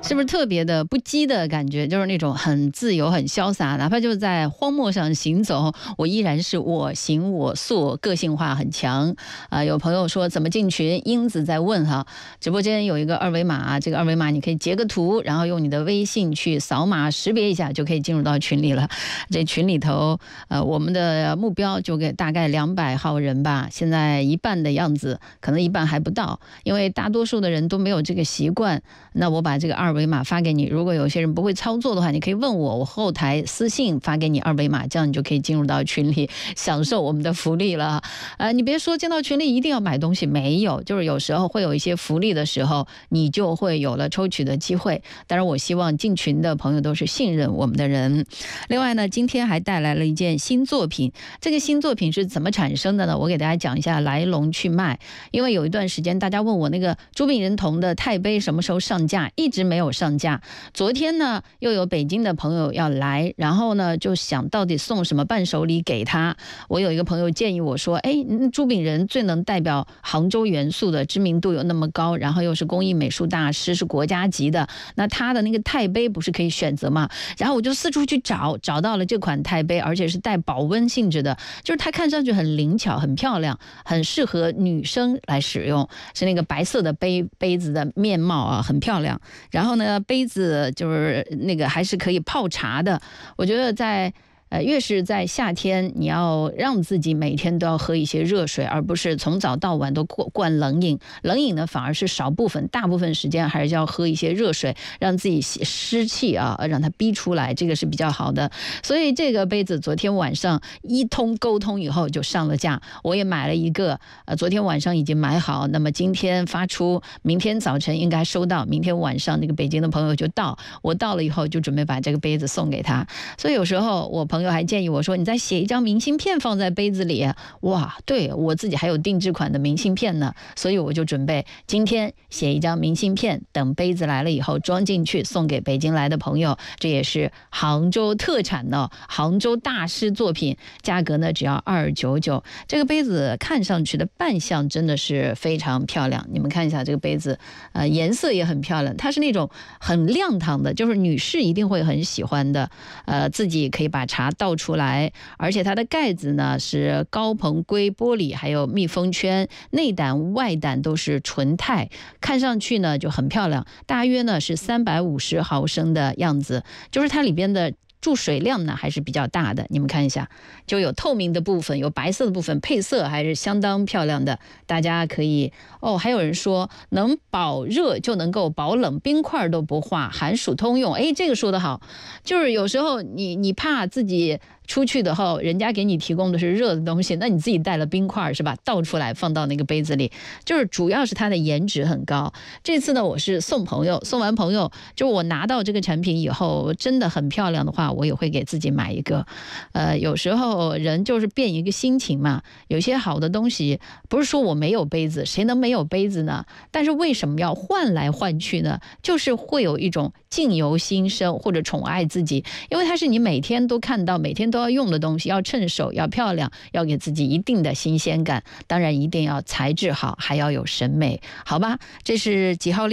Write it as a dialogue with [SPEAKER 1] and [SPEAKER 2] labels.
[SPEAKER 1] 是不是特别的不羁的感觉？就是那种很自由、很潇洒，哪怕就是在荒漠上行走，我依然是我行我素，个性化很强。有朋友说怎么进群？英子在问哈，直播间有一个二维码，这个二维码你可以截个图，然后用你的微信去扫码识别一下，就可以进入到群里了。这群里头，我们的目标就给大概200号人吧，现在一半的样子，可能一半还不到，因为大多数的人都没有这个习惯。那我把这个二维码发给你，如果有些人不会操作的话，你可以问我，我后台私信发给你二维码，这样你就可以进入到群里享受我们的福利了。你别说进到群里一定要买东西，没有，就是有时候会有一些福利的时候，你就会有了抽取的机会。当然我希望进群的朋友都是信任我们的人。另外呢，今天还带来了一件新作品，这个新作品是怎么产生的呢？我给大家讲一下来龙去脉。因为有一段时间大家问我那个朱炳仁童的钛杯什么时候上架，一直没有上架。昨天呢又有北京的朋友要来，然后呢就想到底送什么伴手礼给他。我有一个朋友建议我说，朱炳仁最能代表杭州元素的，知名度有那么高，然后又是工艺美术大师，是国家级的，那他的那个钛杯不是可以选择吗？然后我就四处去找到了这款钛杯，而且是带保温性质的，就是它看上去很灵巧很漂亮，很适合女生来使用，是那个白色的杯子的面貌啊，很漂亮。然后呢，杯子就是那个还是可以泡茶的。我觉得越是在夏天，你要让自己每天都要喝一些热水，而不是从早到晚都灌冷饮。冷饮呢反而是少部分，大部分时间还是要喝一些热水，让自己湿气啊，让它逼出来，这个是比较好的。所以这个杯子昨天晚上一通沟通以后就上了架，我也买了一个，昨天晚上已经买好，那么今天发出，明天早晨应该收到，明天晚上那个北京的朋友就到，我到了以后就准备把这个杯子送给他。所以有时候我朋友还建议我说，你再写一张明信片放在杯子里。哇，对，我自己还有定制款的明信片呢，所以我就准备今天写一张明信片，等杯子来了以后装进去送给北京来的朋友。这也是杭州特产的杭州大师作品，价格呢只要299。这个杯子看上去的扮相真的是非常漂亮，你们看一下这个杯子，颜色也很漂亮，它是那种很亮堂的，就是女士一定会很喜欢的。自己可以把茶倒出来，而且它的盖子呢是高硼硅玻璃，还有密封圈，内胆外胆都是纯钛，看上去呢就很漂亮。大约呢是350毫升的样子，就是它里边的注水量呢还是比较大的，你们看一下，就有透明的部分，有白色的部分，配色还是相当漂亮的。大家可以还有人说能保热就能够保冷，冰块都不化，寒暑通用。这个说得好，就是有时候你怕自己出去的后，人家给你提供的是热的东西，那你自己带了冰块是吧？倒出来放到那个杯子里，就是主要是它的颜值很高。这次呢，我是送朋友，送完朋友，就我拿到这个产品以后，真的很漂亮的话，我也会给自己买一个。有时候人就是变一个心情嘛，有些好的东西，不是说我没有杯子，谁能没有杯子呢？但是为什么要换来换去呢？就是会有一种境由心生或者宠爱自己，因为它是你每天都看到，每天都要用的东西，要趁手，要漂亮，要给自己一定的新鲜感，当然一定要材质好，还要有审美，好吧？这是几号